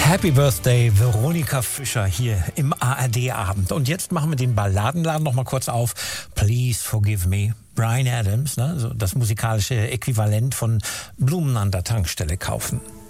Happy Birthday, Veronika Fischer hier im ARD-Abend. Und jetzt machen wir den Balladenladen noch mal kurz auf. Please Forgive Me. Bryan Adams, ne? Also das musikalische Äquivalent von Blumen an der Tankstelle kaufen.